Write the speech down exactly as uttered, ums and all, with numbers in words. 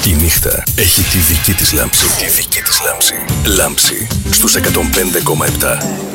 Η νύχτα έχει τη δική της λάμψη. Τη δική της λάμψη. Λάμψη στους εκατόν πέντε κόμμα επτά.